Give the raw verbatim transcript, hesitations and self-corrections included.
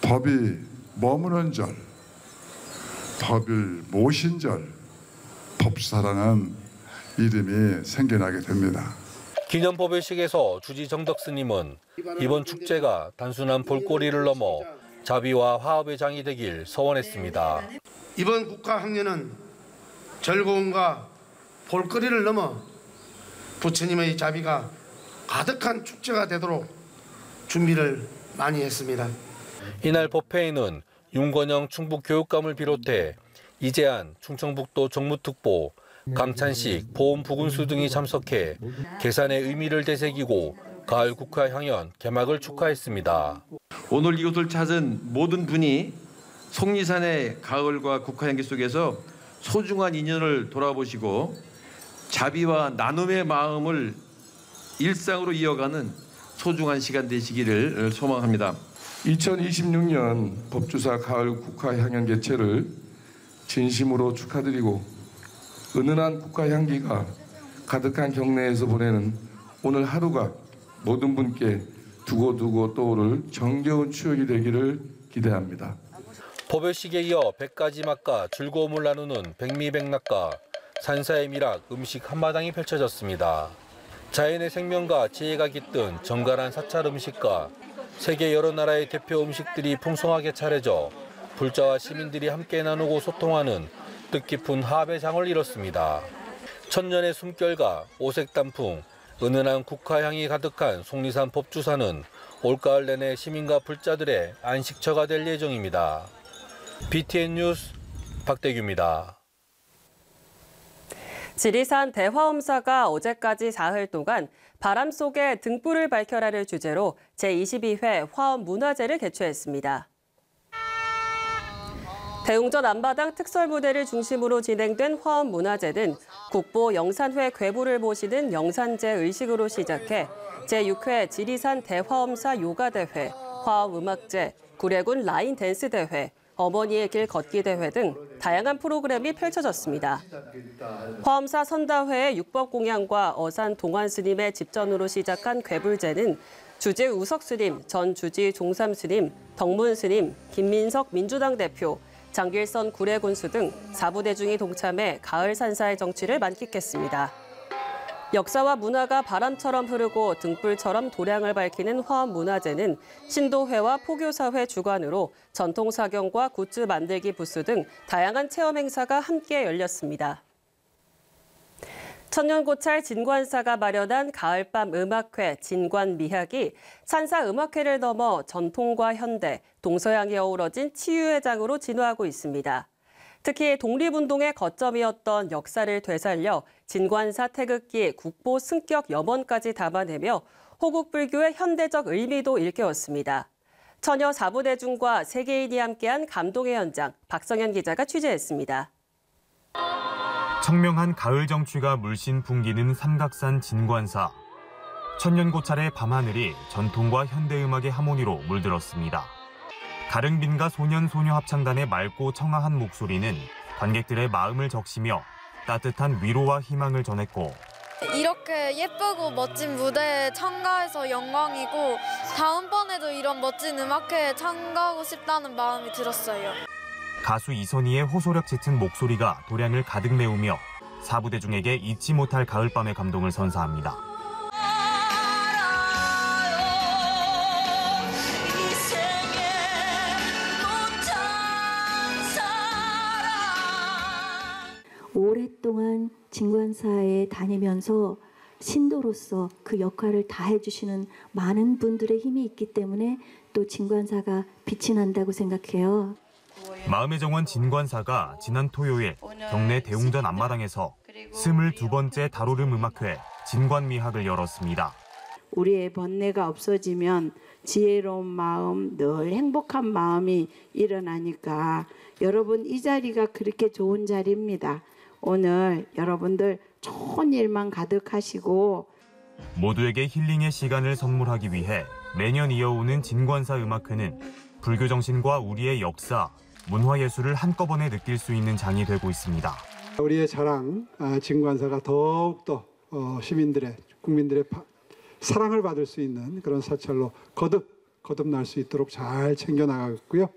법이 머무는 절, 법을 모신 절, 법주사라는 이름이 생겨나게 됩니다. 기념 법회식에서 주지 정덕 스님은 이번 축제가 단순한 볼거리를 넘어 자비와 화합의 장이 되길 서원했습니다. 이번 국가학년은 즐거움과 볼거리를 넘어 부처님의 자비가 가득한 축제가 되도록 준비를 많이 했습니다. 이날 법회에는 윤건영 충북교육감을 비롯해 이재한 충청북도 정무특보, 강찬식 보훈부군수 등이 참석해 계산의 의미를 되새기고 가을 국화 향연 개막을 축하했습니다. 오늘 이곳을 찾은 모든 분이 속리산의 가을과 국화향기 속에서 소중한 인연을 돌아보시고 자비와 나눔의 마음을 일상으로 이어가는 소중한 시간 되시기를 소망합니다. 이천이십육 년 법주사 가을 국화향연 개최를 진심으로 축하드리고 은은한 국화향기가 가득한 경내에서 보내는 오늘 하루가 모든 분께 두고두고 떠오를 정겨운 추억이 되기를 기대합니다. 법회식에 이어 백가지 맛과 즐거움을 나누는 백미백낙과 산사의 미락 음식 한마당이 펼쳐졌습니다. 자연의 생명과 지혜가 깃든 정갈한 사찰 음식과 세계 여러 나라의 대표 음식들이 풍성하게 차려져 불자와 시민들이 함께 나누고 소통하는 뜻깊은 화합의 장을 이뤘습니다. 천년의 숨결과 오색 단풍, 은은한 국화향이 가득한 속리산 법주사는 올가을 내내 시민과 불자들의 안식처가 될 예정입니다. 비티엔 뉴스 박대규입니다. 지리산 대화엄사가 어제까지 사흘 동안 바람 속에 등불을 밝혀라를 주제로 제이십이 회 화엄문화제를 개최했습니다. 대웅전 앞마당 특설무대를 중심으로 진행된 화엄문화제는 국보 영산회 괴부를 모시는 영산제 의식으로 시작해 제육 회 지리산 대화엄사 요가대회, 화엄음악제, 구례군 라인 댄스 대회, 어머니의 길 걷기 대회 등 다양한 프로그램이 펼쳐졌습니다. 화엄사 선다회의 육법공양과 어산 동안 스님의 집전으로 시작한 괴불제는 주지 우석 스님, 전 주지 종삼 스님, 덕문 스님, 김민석 민주당 대표, 장길선 구례군수 등 사부대중이 동참해 가을 산사의 정취를 만끽했습니다. 역사와 문화가 바람처럼 흐르고 등불처럼 도량을 밝히는 화엄문화제는 신도회와 포교사회 주관으로 전통사경과 굿즈 만들기 부스 등 다양한 체험 행사가 함께 열렸습니다. 천년고찰 진관사가 마련한 가을밤 음악회 진관미학이 산사 음악회를 넘어 전통과 현대, 동서양이 어우러진 치유의 장으로 진화하고 있습니다. 특히 독립운동의 거점이었던 역사를 되살려 진관사 태극기 국보 승격 염원까지 담아내며 호국불교의 현대적 의미도 일깨웠습니다. 처녀 사부대중과 세계인이 함께한 감동의 현장, 박성현 기자가 취재했습니다. 청명한 가을 정취가 물씬 풍기는 삼각산 진관사. 천년고찰의 밤하늘이 전통과 현대음악의 하모니로 물들었습니다. 가릉빈가 소년소녀 합창단의 맑고 청아한 목소리는 관객들의 마음을 적시며 따뜻한 위로와 희망을 전했고, 이렇게 예쁘고 멋진 무대에 참가해서 영광이고 다음번에도 이런 멋진 음악회에 참가하고 싶다는 마음이 들었어요. 가수 이선희의 호소력 짙은 목소리가 도량을 가득 메우며 사부대중에게 잊지 못할 가을밤의 감동을 선사합니다. 오랫동안 진관사에 다니면서 신도로서 그 역할을 다 해주시는 많은 분들의 힘이 있기 때문에 또 진관사가 빛이 난다고 생각해요. 마음의 정원 진관사가 지난 토요일 경내 대웅전 앞마당에서 스물두 번째 다로름 음악회 진관미학을 열었습니다. 우리의 번뇌가 없어지면 지혜로운 마음, 늘 행복한 마음이 일어나니까 여러분 이 자리가 그렇게 좋은 자리입니다. 오늘 여러분들 좋은 일만 가득하시고 모두에게 힐링의 시간을 선물하기 위해 매년 이어오는 진관사 음악회는 불교 정신과 우리의 역사, 문화예술을 한꺼번에 느낄 수 있는 장이 되고 있습니다. 우리의 자랑 진관사가 더욱더 시민들의, 국민들의 사랑을 받을 수 있는 그런 사찰로 거듭 거듭날 수 있도록 잘 챙겨 나가겠고요.